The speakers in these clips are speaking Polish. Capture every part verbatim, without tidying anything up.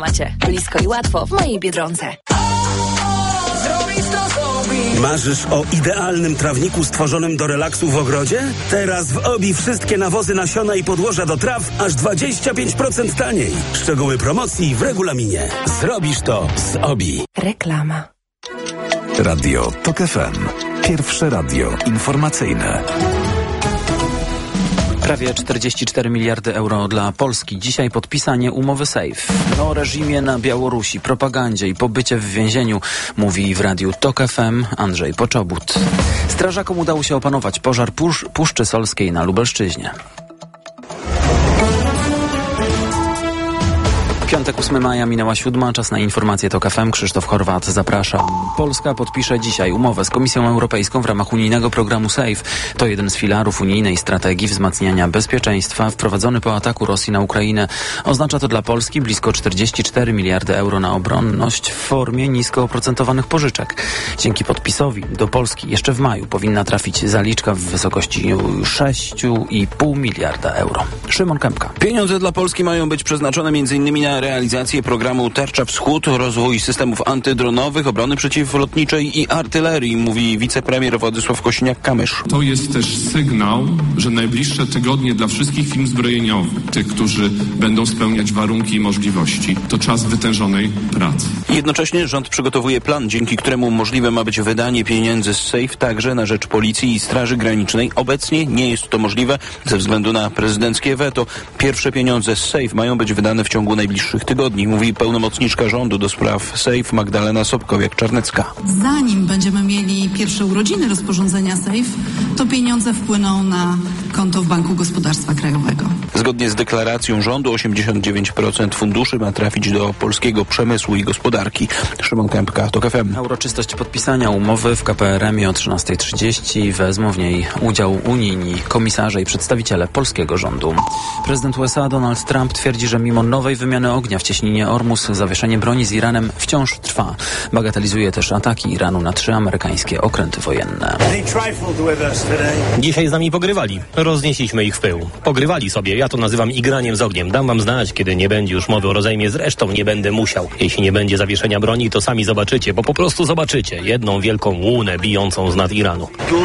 Macie blisko i łatwo w mojej Biedronce. Marzysz o idealnym trawniku stworzonym do relaksu w ogrodzie? Teraz w Obi wszystkie nawozy, nasiona i podłoża do traw aż dwadzieścia pięć procent taniej. Szczegóły promocji w regulaminie. Zrobisz to z Obi. Reklama. Radio Tok F M. Pierwsze radio informacyjne. Prawie czterdzieści cztery miliardy euro dla Polski. Dzisiaj podpisanie umowy SAFE. O reżimie na Białorusi, propagandzie i pobycie w więzieniu mówi w radiu Tok F M Andrzej Poczobut. Strażakom udało się opanować pożar Pusz- Puszczy Solskiej na Lubelszczyźnie. Piątek, ósmego maja, minęła siódma. Czas na informacje Tok F M. Krzysztof Horwat, zapraszam. Polska podpisze dzisiaj umowę z Komisją Europejską w ramach unijnego programu SAFE. To jeden z filarów unijnej strategii wzmacniania bezpieczeństwa wprowadzony po ataku Rosji na Ukrainę. Oznacza to dla Polski blisko czterdzieści cztery miliardy euro na obronność w formie nisko oprocentowanych pożyczek. Dzięki podpisowi do Polski jeszcze w maju powinna trafić zaliczka w wysokości sześć i pół miliarda euro. Szymon Kępka. Pieniądze dla Polski mają być przeznaczone m.in. na realizację programu Tarcza Wschód, rozwój systemów antydronowych, obrony przeciwlotniczej i artylerii, mówi wicepremier Władysław Kosiniak-Kamysz. To jest też sygnał, że najbliższe tygodnie dla wszystkich firm zbrojeniowych, tych, którzy będą spełniać warunki i możliwości, to czas wytężonej pracy. Jednocześnie rząd przygotowuje plan, dzięki któremu możliwe ma być wydanie pieniędzy z SAFE także na rzecz Policji i Straży Granicznej. Obecnie nie jest to możliwe ze względu na prezydenckie weto. Pierwsze pieniądze z SAFE mają być wydane w ciągu najbliższych tygodni, mówi pełnomocniczka rządu do spraw SAFE Magdalena Sobkowiak-Czarnecka. Zanim będziemy mieli pierwsze urodziny rozporządzenia SAFE, to pieniądze wpłyną na konto w Banku Gospodarstwa Krajowego. Zgodnie z deklaracją rządu osiemdziesiąt dziewięć procent funduszy ma trafić do polskiego przemysłu i gospodarki. Szymon Kępka, Tok F M. Na uroczystość podpisania umowy w K P R M ie o trzynastej trzydzieści wezmą w niej udział unijni komisarze i przedstawiciele polskiego rządu. Prezydent U S A Donald Trump twierdzi, że mimo nowej wymiany ognia w cieśninie Ormus zawieszenie broni z Iranem wciąż trwa. Bagatelizuje też ataki Iranu na trzy amerykańskie okręty wojenne. Dzisiaj z nami pogrywali. Roznieśliśmy ich w pył. Pogrywali sobie. Ja to nazywam igraniem z ogniem. Dam wam znać, kiedy nie będzie już mowy o rozejmie. Zresztą nie będę musiał. Jeśli nie będzie zawieszenia broni, to sami zobaczycie, bo po prostu zobaczycie jedną wielką łunę bijącą z nad Iranu.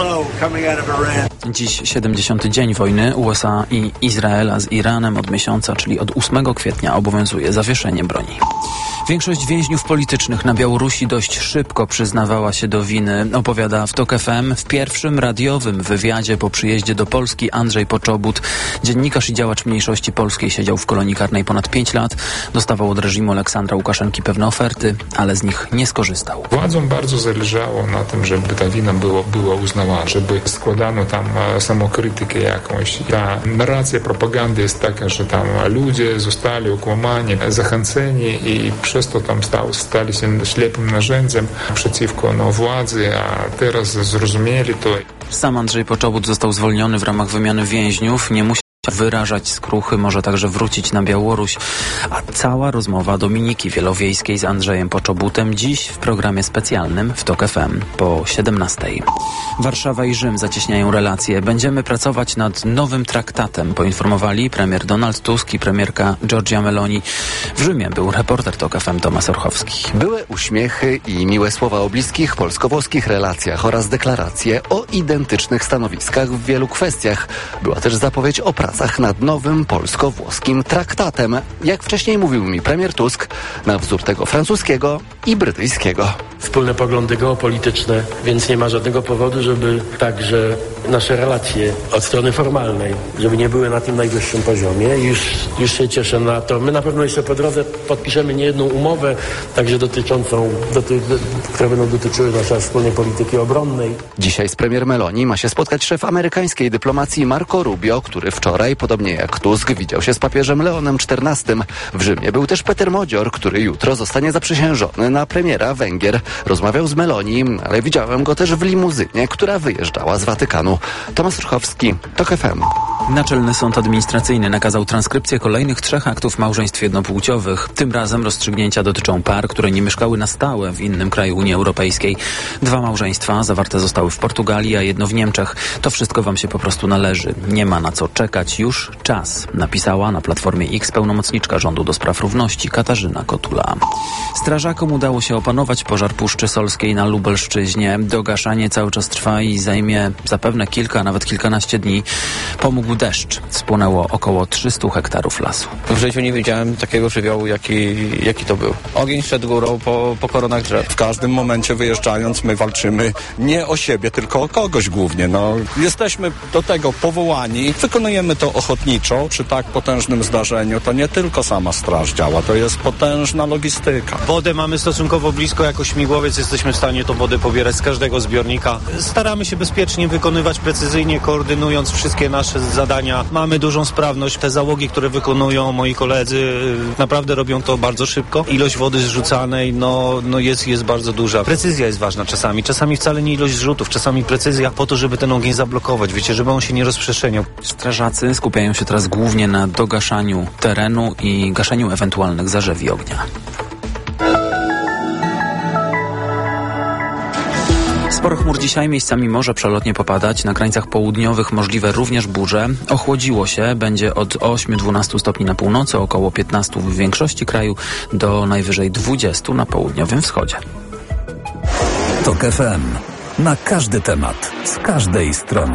Dziś siedemdziesiąty dzień wojny U S A i Izraela z Iranem od miesiąca, czyli od ósmego kwietnia obowiązuje zawieszenie broni. Większość więźniów politycznych na Białorusi dość szybko przyznawała się do winy, opowiada w Tok F M w pierwszym radiowym wywiadzie po przyjeździe do Polski Andrzej Poczobut. Dziennikarz i działacz mniejszości polskiej siedział w kolonii karnej ponad pięć lat, dostawał od reżimu Aleksandra Łukaszenki pewne oferty, ale z nich nie skorzystał. Władzom bardzo zależało na tym, żeby ta wina było, była uznawana, żeby składano tam samokrytykę jakąś. Ta narracja propagandy jest taka, że tam ludzie zostali okłamani, zachęceni i przez to tam stał, stali się ślepym narzędziem przeciwko no, władzy, a teraz zrozumieli to. Sam Andrzej Poczobut został zwolniony w ramach wymiany więźniów, nie musi wyrażać skruchy, może także wrócić na Białoruś. A cała rozmowa Dominiki Wielowiejskiej z Andrzejem Poczobutem dziś w programie specjalnym w Tok F M po siedemnastej. Warszawa i Rzym zacieśniają relacje. Będziemy pracować nad nowym traktatem, poinformowali premier Donald Tusk i premierka Giorgia Meloni. W Rzymie był reporter Tok F M Tomasz Orchowski. Były uśmiechy i miłe słowa o bliskich polsko-włoskich relacjach oraz deklaracje o identycznych stanowiskach w wielu kwestiach. Była też zapowiedź o pracy nad nowym polsko-włoskim traktatem. Jak wcześniej mówił mi premier Tusk, na wzór tego francuskiego i brytyjskiego. Wspólne poglądy geopolityczne, więc nie ma żadnego powodu, żeby także nasze relacje od strony formalnej, żeby nie były na tym najwyższym poziomie. Już, już się cieszę na to. My na pewno jeszcze po drodze podpiszemy niejedną umowę, także dotyczącą, doty, które będą dotyczyły naszej wspólnej polityki obronnej. Dzisiaj z premier Meloni ma się spotkać szef amerykańskiej dyplomacji Marco Rubio, który wczoraj, podobnie jak Tusk, widział się z papieżem Leonem czternastym. W Rzymie był też Peter Modzior, który jutro zostanie zaprzysiężony na premiera Węgier. Rozmawiał z Meloni, ale widziałem go też w limuzynie, która wyjeżdżała z Watykanu. Tomasz Orchowski, Tok F M. Naczelny Sąd Administracyjny nakazał transkrypcję kolejnych trzech aktów małżeństw jednopłciowych. Tym razem rozstrzygnięcia dotyczą par, które nie mieszkały na stałe w innym kraju Unii Europejskiej. Dwa małżeństwa zawarte zostały w Portugalii, a jedno w Niemczech. To wszystko wam się po prostu należy. Nie ma na co czekać, już czas, napisała na Platformie X pełnomocniczka rządu do spraw równości Katarzyna Kotula. Strażakom udało się opanować pożar Puszczy Solskiej na Lubelszczyźnie. Dogaszanie cały czas trwa i zajmie zapewne kilka, nawet kilkanaście dni. Pomógł deszcz. Spłonęło około trzysta hektarów lasu. W życiu nie widziałem takiego żywiołu, jaki, jaki to był. Ogień szedł górą po, po koronach drzew. W każdym momencie wyjeżdżając my walczymy nie o siebie, tylko o kogoś głównie. No, jesteśmy do tego powołani. Wykonujemy to ochotniczo. Przy tak potężnym zdarzeniu to nie tylko sama straż działa, to jest potężna logistyka. Wodę mamy stosunkowo blisko, jako śmigłowiec jesteśmy w stanie tą wodę pobierać z każdego zbiornika. Staramy się bezpiecznie wykonywać, precyzyjnie koordynując wszystkie nasze zadania. Mamy dużą sprawność. Te załogi, które wykonują moi koledzy, naprawdę robią to bardzo szybko. Ilość wody zrzucanej no, no jest, jest bardzo duża. Precyzja jest ważna czasami. Czasami wcale nie ilość zrzutów, czasami precyzja po to, żeby ten ogień zablokować. Wiecie, żeby on się nie rozprzestrzeniał. Strażacy skupiają się teraz głównie na dogaszaniu terenu i gaszeniu ewentualnych zarzewi ognia. Sporo chmur dzisiaj, miejscami może przelotnie popadać. Na krańcach południowych możliwe również burze. Ochłodziło się, będzie od ośmiu do dwunastu stopni na północy, około piętnastu w większości kraju, do najwyżej dwudziestu na południowym wschodzie. TOK F M. Na każdy temat, z każdej strony.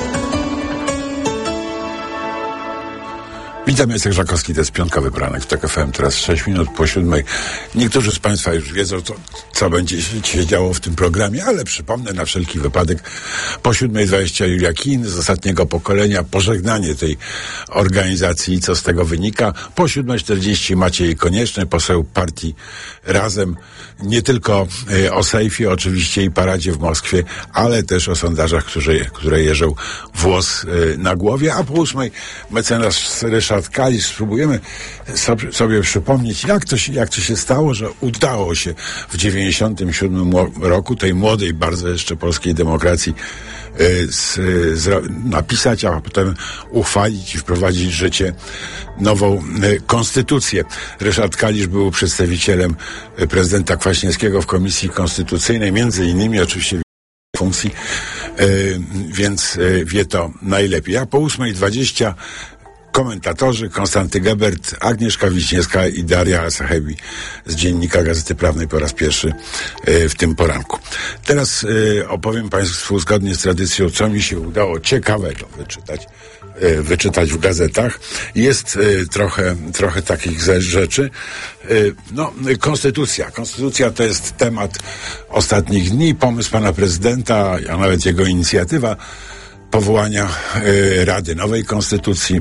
Witam, Jacek Żakowski, to jest piątkowy poranek w TOK F M, teraz sześć minut po siódmej. Niektórzy z Państwa już wiedzą, co, co będzie się działo w tym programie, ale przypomnę na wszelki wypadek. Po siódmej dwadzieścia Julia Kin z ostatniego pokolenia, pożegnanie tej organizacji i co z tego wynika. Po siódmej czterdzieści Maciej Konieczny, poseł partii Razem, nie tylko y, o sejfie oczywiście i paradzie w Moskwie, ale też o sondażach, które, które jeżą włos y, na głowie, a po ósmej mecenas Ryszard Kalisz. Spróbujemy sobie, sobie przypomnieć, jak to, się, jak to się stało, że udało się w dziewięćdziesiątym siódmym roku tej młodej bardzo jeszcze polskiej demokracji y, z, z, napisać, a potem uchwalić i wprowadzić w życie nową y, konstytucję. Ryszard Kalisz był przedstawicielem y, prezydenta Kwaśniewskiego w Komisji Konstytucyjnej, między innymi oczywiście w funkcji, y, więc y, wie to najlepiej. A po ósmej dwadzieścia komentatorzy Konstanty Gebert, Agnieszka Wiśniewska i Daria Sachebi z Dziennika Gazety Prawnej po raz pierwszy y, w tym poranku. Teraz y, opowiem Państwu zgodnie z tradycją, co mi się udało ciekawego wyczytać, y, wyczytać w gazetach. Jest y, trochę, trochę takich rzeczy. Y, no, konstytucja. Konstytucja to jest temat ostatnich dni, pomysł pana prezydenta, a nawet jego inicjatywa powołania y, Rady Nowej Konstytucji.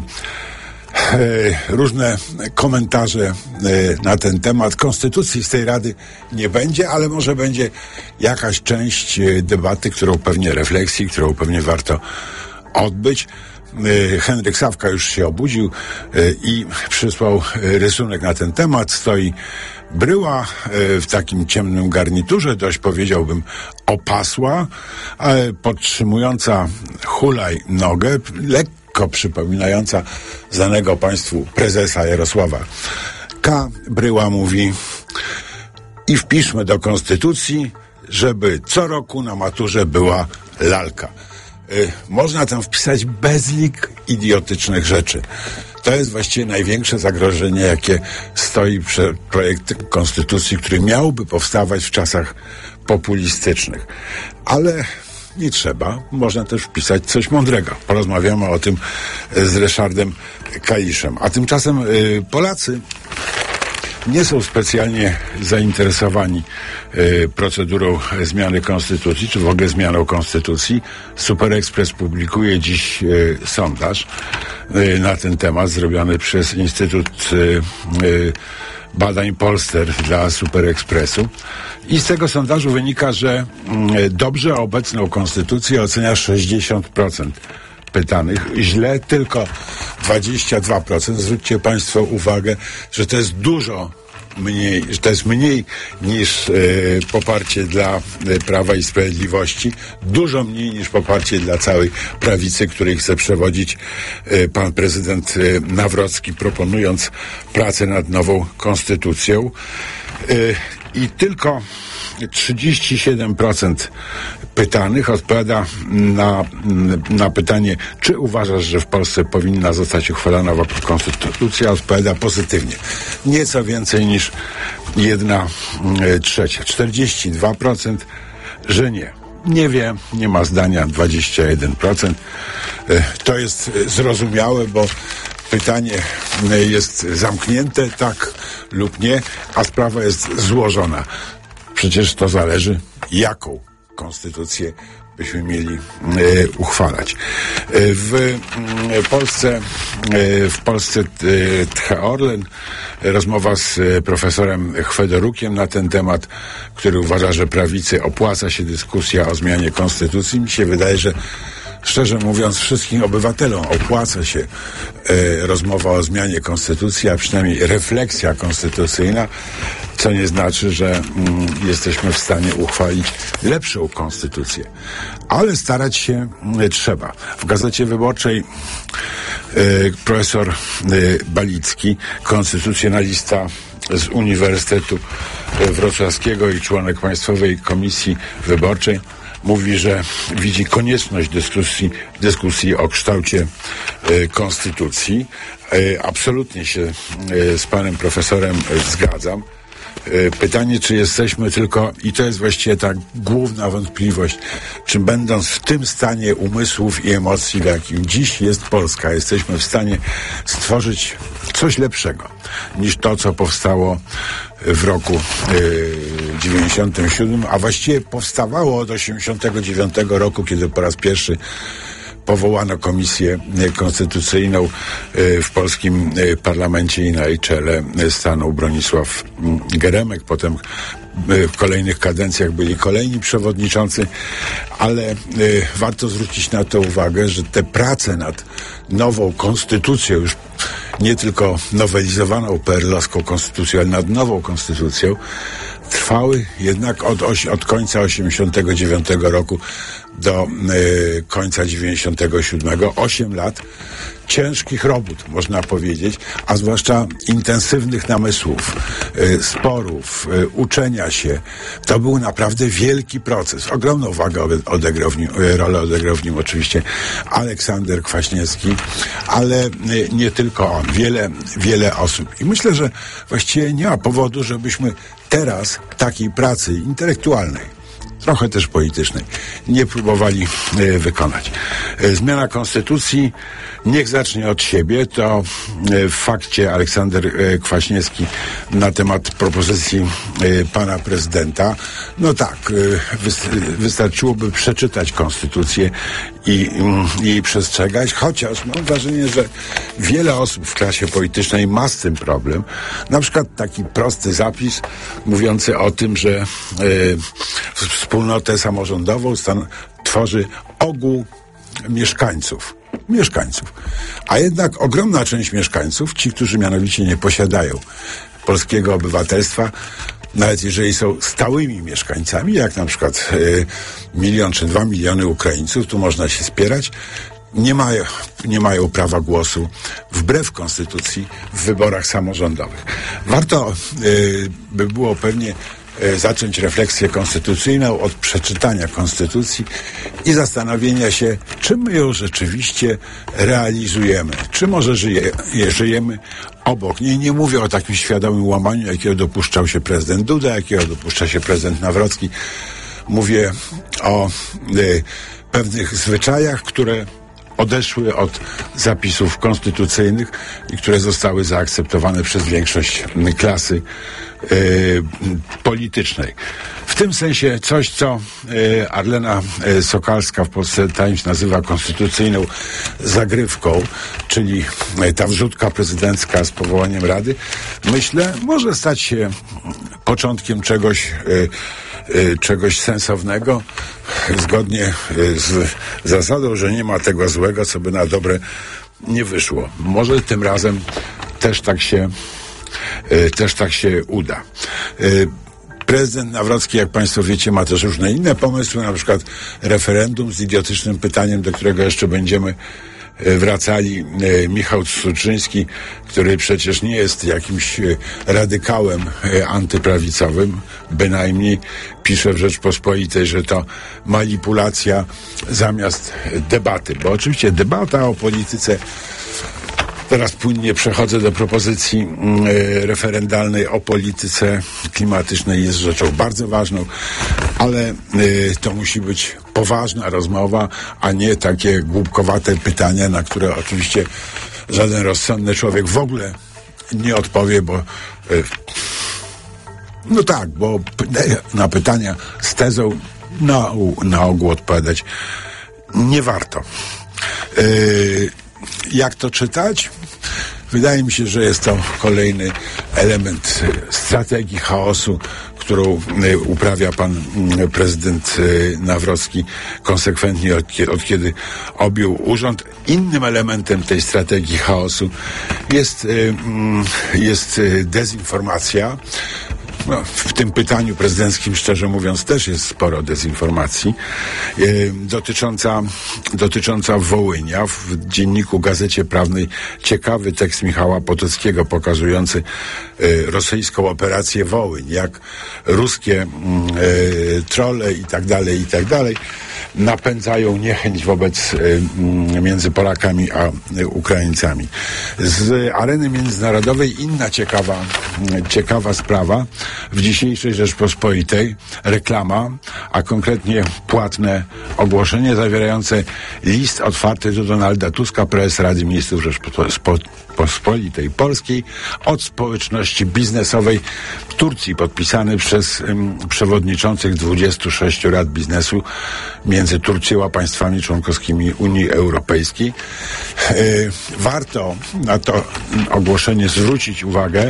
Y, różne komentarze y, na ten temat. Konstytucji z tej Rady nie będzie, ale może będzie jakaś część y, debaty, którą pewnie refleksji, którą pewnie warto odbyć. Y, Henryk Sawka już się obudził y, i przysłał y, rysunek na ten temat. Stoi bryła y, w takim ciemnym garniturze, dość powiedziałbym opasła, ale podtrzymująca hulaj nogę, lekko przypominająca znanego Państwu prezesa Jarosława K. Bryła mówi: i wpiszmy do konstytucji, żeby co roku na maturze była lalka. Y, można tam wpisać bezlik idiotycznych rzeczy. To jest właściwie największe zagrożenie, jakie stoi przed projektem konstytucji, który miałby powstawać w czasach populistycznych. Ale nie trzeba. Można też wpisać coś mądrego. Porozmawiamy o tym z Ryszardem Kaliszem. A tymczasem y, Polacy nie są specjalnie zainteresowani y, procedurą zmiany konstytucji, czy w ogóle zmianą konstytucji. Super Express publikuje dziś y, sondaż y, na ten temat, zrobiony przez Instytut y, y, Badań Polster dla Super Expressu. I z tego sondażu wynika, że y, dobrze obecną konstytucję ocenia sześćdziesiąt procent pytanych, źle tylko dwadzieścia dwa procent. Zwróćcie Państwo uwagę, że to jest dużo mniej, że to jest mniej niż e, poparcie dla e, Prawa i Sprawiedliwości, dużo mniej niż poparcie dla całej prawicy, której chce przewodzić e, pan prezydent e, Nawrocki, proponując pracę nad nową konstytucją. E, I tylko trzydzieści siedem procent pytanych odpowiada na, na pytanie, czy uważasz, że w Polsce powinna zostać uchwalona nowa konstytucja, odpowiada pozytywnie. Nieco więcej niż jedna trzecia. czterdzieści dwa procent, że nie. Nie wie, nie ma zdania, dwadzieścia jeden procent. To jest zrozumiałe, bo pytanie jest zamknięte, tak lub nie, a sprawa jest złożona. Przecież to zależy, jaką konstytucję byśmy mieli e, uchwalać. E, w e, Polsce e, w Polsce e, tche Orlen. Rozmowa z e, profesorem Chwedorukiem na ten temat, który uważa, że prawicy opłaca się dyskusja o zmianie konstytucji. Mi się wydaje, że szczerze mówiąc, wszystkim obywatelom opłaca się e, rozmowa o zmianie konstytucji, a przynajmniej refleksja konstytucyjna, co nie znaczy, że mm, jesteśmy w stanie uchwalić lepszą konstytucję. Ale starać się e, trzeba. W Gazecie Wyborczej e, profesor e, Balicki, konstytucjonalista z Uniwersytetu Wrocławskiego i członek Państwowej Komisji Wyborczej, mówi, że widzi konieczność dyskusji, dyskusji o kształcie e, konstytucji. E, absolutnie się e, z panem profesorem e, zgadzam. E, pytanie, czy jesteśmy tylko, i to jest właściwie ta główna wątpliwość, czy będąc w tym stanie umysłów i emocji, w jakim dziś jest Polska, jesteśmy w stanie stworzyć coś lepszego niż to, co powstało w roku dziewięćdziesiątym siódmym, a właściwie powstawało od osiemdziesiątego dziewiątego roku, kiedy po raz pierwszy powołano komisję konstytucyjną w polskim parlamencie i na jej czele stanął Bronisław Geremek. Potem w kolejnych kadencjach byli kolejni przewodniczący, ale warto zwrócić na to uwagę, że te prace nad nową konstytucją, już nie tylko nowelizowaną pe er el-owską konstytucją, ale nad nową konstytucją, trwały jednak od, osi, od końca osiemdziesiątego dziewiątego roku do y, końca dziewięćdziesiątego siódmego. Osiem lat ciężkich robót, można powiedzieć, a zwłaszcza intensywnych namysłów, y, sporów, y, uczenia się. To był naprawdę wielki proces. Ogromną wagę odegrał w nim, rolę odegrał w nim oczywiście Aleksander Kwaśniewski, ale y, nie tylko on. Wiele, wiele osób. I myślę, że właściwie nie ma powodu, żebyśmy teraz takiej pracy intelektualnej, trochę też politycznej, nie próbowali e, wykonać. E, zmiana konstytucji niech zacznie od siebie. To e, w fakcie Aleksander e, Kwaśniewski na temat propozycji e, pana prezydenta. No tak, e, wyst- wystarczyłoby przeczytać konstytucję i mm, jej przestrzegać, chociaż mam wrażenie, że wiele osób w klasie politycznej ma z tym problem. Na przykład taki prosty zapis mówiący o tym, że e, wspólnotę samorządową stan- tworzy ogół mieszkańców. Mieszkańców. A jednak ogromna część mieszkańców, ci, którzy mianowicie nie posiadają polskiego obywatelstwa, nawet jeżeli są stałymi mieszkańcami, jak na przykład y, milion czy dwa miliony Ukraińców, tu można się spierać, nie mają, nie mają prawa głosu wbrew konstytucji w wyborach samorządowych. Warto y, by było pewnie y, zacząć refleksję konstytucyjną od przeczytania konstytucji i zastanowienia się, czy my ją rzeczywiście realizujemy, czy może żyje, żyjemy obok. Nie, nie mówię o takim świadomym łamaniu, jakiego dopuszczał się prezydent Duda, jakiego dopuszcza się prezydent Nawrocki. Mówię o y, pewnych zwyczajach, które odeszły od zapisów konstytucyjnych i które zostały zaakceptowane przez większość klasy y, politycznej. W tym sensie coś, co y, Arlena y, Sokalska w Polsce Times nazywa konstytucyjną zagrywką, czyli y, ta wrzutka prezydencka z powołaniem Rady, myślę, może stać się początkiem czegoś y, y, czegoś sensownego, zgodnie y, z zasadą, że nie ma tego złego, co by na dobre nie wyszło. Może tym razem też tak się też tak się uda. Prezydent Nawrocki, jak Państwo wiecie, ma też różne inne pomysły, na przykład referendum z idiotycznym pytaniem, do którego jeszcze będziemy wracali. Michał Suczyński, który przecież nie jest jakimś radykałem antyprawicowym, bynajmniej pisze w Rzeczpospolitej, że to manipulacja zamiast debaty, bo oczywiście debata o polityce, teraz płynnie przechodzę do propozycji y, referendalnej o polityce klimatycznej, jest rzeczą bardzo ważną, ale y, to musi być poważna rozmowa, a nie takie głupkowate pytania, na które oczywiście żaden rozsądny człowiek w ogóle nie odpowie, bo y, no tak, bo na pytania z tezą na, na ogół odpowiadać nie warto. Y, Jak to czytać? Wydaje mi się, że jest to kolejny element strategii chaosu, którą uprawia pan prezydent Nawrocki konsekwentnie od, od kiedy objął urząd. Innym elementem tej strategii chaosu jest, jest dezinformacja. No, w tym pytaniu prezydenckim, szczerze mówiąc, też jest sporo dezinformacji yy, dotycząca, dotycząca Wołynia. W dzienniku Gazecie Prawnej ciekawy tekst Michała Potockiego pokazujący yy, rosyjską operację Wołyń, jak ruskie yy, trolle i tak dalej, i tak dalej napędzają niechęć wobec y, y, między Polakami a y, Ukraińcami. Z areny międzynarodowej inna ciekawa, y, ciekawa sprawa. W dzisiejszej Rzeczpospolitej reklama, a konkretnie płatne ogłoszenie zawierające list otwarty do Donalda Tuska, prezes Rady Ministrów Rzeczpospolitej Polskiej, od społeczności biznesowej w Turcji, podpisany przez y, przewodniczących dwudziestu sześciu rad biznesu między Turcją a państwami członkowskimi Unii Europejskiej. Yy, warto na to ogłoszenie zwrócić uwagę.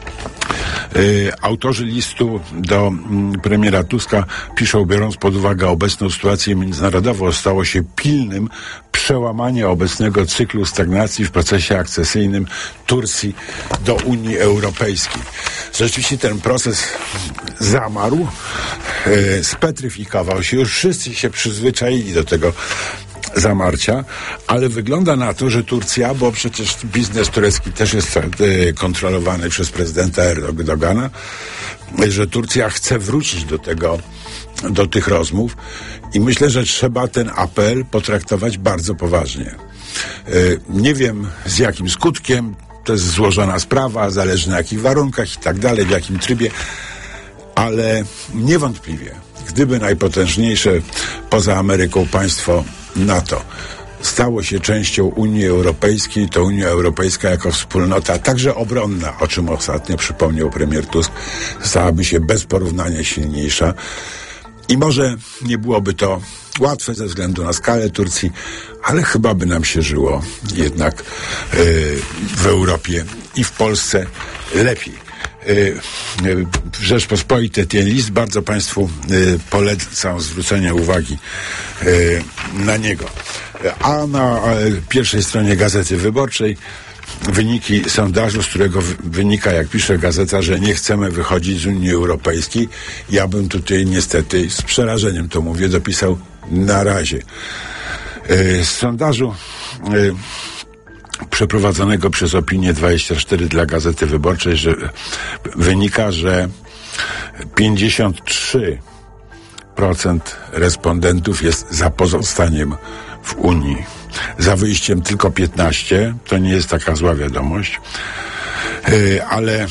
Yy, autorzy listu do mm, premiera Tuska piszą, biorąc pod uwagę obecną sytuację międzynarodową, stało się pilnym przełamanie obecnego cyklu stagnacji w procesie akcesyjnym Turcji do Unii Europejskiej. Rzeczywiście ten proces zamarł, yy, spetryfikował się, już wszyscy się przyzwyczaili do tego zamarcia, ale wygląda na to, że Turcja, bo przecież biznes turecki też jest y, kontrolowany przez prezydenta Erdogana, że Turcja chce wrócić do tego, do tych rozmów i myślę, że trzeba ten apel potraktować bardzo poważnie. Y, nie wiem z jakim skutkiem, to jest złożona sprawa, zależy na jakich warunkach i tak dalej, w jakim trybie, ale niewątpliwie, gdyby najpotężniejsze poza Ameryką państwo NATO stało się częścią Unii Europejskiej, to Unia Europejska jako wspólnota, także obronna, o czym ostatnio przypomniał premier Tusk, stałaby się bez porównania silniejsza. I może nie byłoby to łatwe ze względu na skalę Turcji, ale chyba by nam się żyło jednak yy, w Europie i w Polsce lepiej. W Rzeczpospolitej ten list, bardzo Państwu y, polecam zwrócenia uwagi y, na niego. A na y, pierwszej stronie Gazety Wyborczej wyniki sondażu, z którego w, wynika, jak pisze gazeta, że nie chcemy wychodzić z Unii Europejskiej. Ja bym tutaj niestety z przerażeniem to mówię, dopisał na razie. Y, z sondażu y, przeprowadzonego przez Opinię dwadzieścia cztery dla Gazety Wyborczej, że wynika, że pięćdziesiąt trzy procent respondentów jest za pozostaniem w Unii. Za wyjściem tylko piętnaście procent. To nie jest taka zła wiadomość. Yy, ale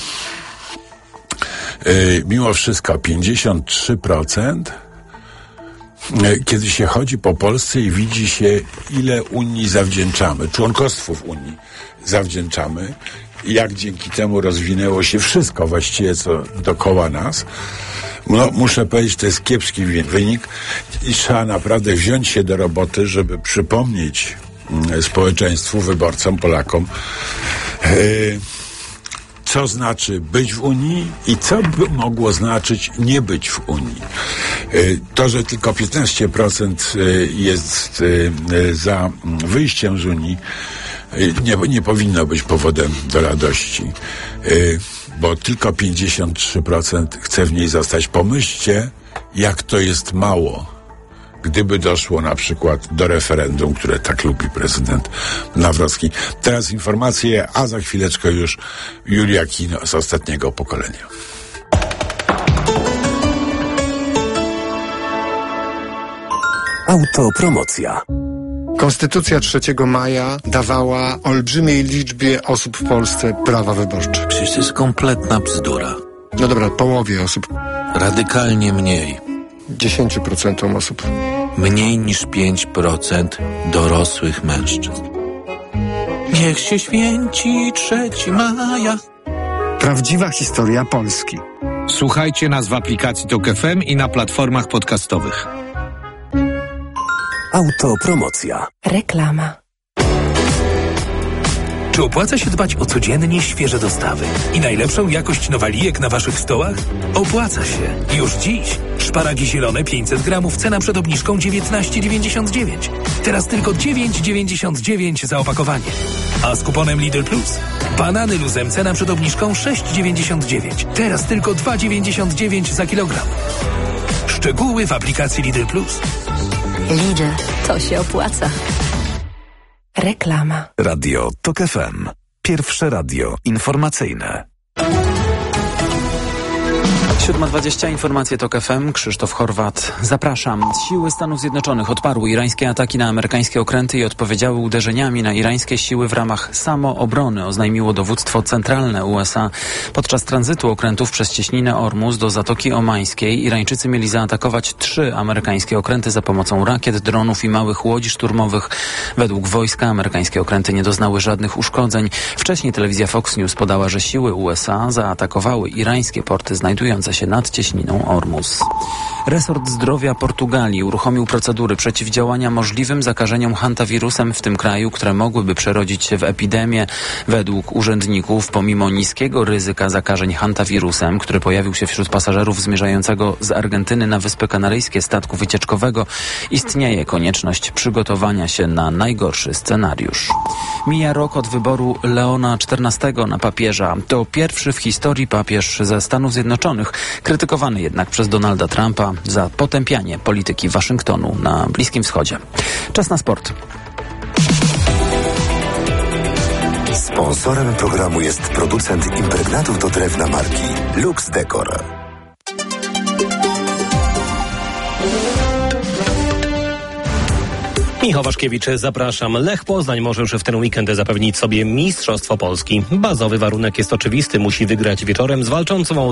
yy, mimo wszystko pięćdziesiąt trzy procent, kiedy się chodzi po Polsce i widzi się, ile Unii zawdzięczamy, członkostwu w Unii zawdzięczamy, jak dzięki temu rozwinęło się wszystko właściwie, co dookoła nas. No, muszę powiedzieć, to jest kiepski wynik i trzeba naprawdę wziąć się do roboty, żeby przypomnieć społeczeństwu, wyborcom, Polakom, yy, co znaczy być w Unii i co by mogło znaczyć nie być w Unii. To, że tylko piętnaście procent jest za wyjściem z Unii, nie, nie powinno być powodem do radości, bo tylko pięćdziesiąt trzy procent chce w niej zostać. Pomyślcie, jak to jest mało, gdyby doszło na przykład do referendum, które tak lubi prezydent Nawrocki. Teraz informacje, a za chwileczkę już Julia Kino z Ostatniego Pokolenia. Autopromocja. Konstytucja trzeciego maja dawała olbrzymiej liczbie osób w Polsce prawa wyborcze. Przecież to jest kompletna bzdura. No dobra, połowie osób. Radykalnie mniej. dziesięć procent osób. Mniej niż pięć procent dorosłych mężczyzn. Niech się święci trzeciego maja. Prawdziwa historia Polski. Słuchajcie nas w aplikacji Tok F M i na platformach podcastowych. Autopromocja. Reklama. Czy opłaca się dbać o codziennie świeże dostawy i najlepszą jakość nowalijek na waszych stołach? Opłaca się. Już dziś. Szparagi zielone pięćset gramów, cena przed obniżką dziewiętnaście dziewięćdziesiąt dziewięć. Teraz tylko dziewięć dziewięćdziesiąt dziewięć za opakowanie. A z kuponem Lidl Plus banany luzem, cena przed obniżką sześć dziewięćdziesiąt dziewięć. Teraz tylko dwa dziewięćdziesiąt dziewięć za kilogram. Szczegóły w aplikacji Lidl Plus. Lidl, to się opłaca. Reklama. Radio Tok F M. Pierwsze radio informacyjne. siódma dwadzieścia, informacje Tok F M, Krzysztof Horwat. Zapraszam. Siły Stanów Zjednoczonych odparły irańskie ataki na amerykańskie okręty i odpowiedziały uderzeniami na irańskie siły w ramach samoobrony, oznajmiło dowództwo centralne U S A. Podczas tranzytu okrętów przez cieśninę Ormus do Zatoki Omańskiej Irańczycy mieli zaatakować trzy amerykańskie okręty za pomocą rakiet, dronów i małych łodzi szturmowych. Według wojska amerykańskie okręty nie doznały żadnych uszkodzeń. Wcześniej telewizja Fox News podała, że siły U S A zaatakowały irańskie porty znajdujące się nad cieśniną Ormus. Resort Zdrowia Portugalii uruchomił procedury przeciwdziałania możliwym zakażeniom hantawirusem w tym kraju, które mogłyby przerodzić się w epidemię. Według urzędników, pomimo niskiego ryzyka zakażeń hantawirusem, który pojawił się wśród pasażerów zmierzającego z Argentyny na Wyspy Kanaryjskie statku wycieczkowego, istnieje konieczność przygotowania się na najgorszy scenariusz. Mija rok od wyboru Leona czternastego na papieża. To pierwszy w historii papież ze Stanów Zjednoczonych, krytykowany jednak przez Donalda Trumpa za potępianie polityki Waszyngtonu na Bliskim Wschodzie. Czas na sport. Sponsorem programu jest producent impregnatów do drewna marki Lux Decor. Michał Waszkiewicz, zapraszam. Lech Poznań może już w ten weekend zapewnić sobie Mistrzostwo Polski. Bazowy warunek jest oczywisty. Musi wygrać wieczorem z walczącą